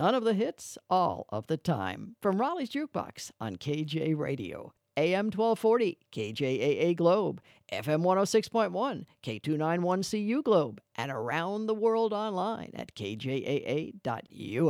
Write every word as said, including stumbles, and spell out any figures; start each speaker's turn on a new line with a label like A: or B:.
A: None of the hits, all of the time. From Raleigh's Jukebox on K J Radio. A M twelve forty, K J A A Globe, F M one oh six point one, K two ninety-one C U Globe, and around the world online at K J A A dot U S.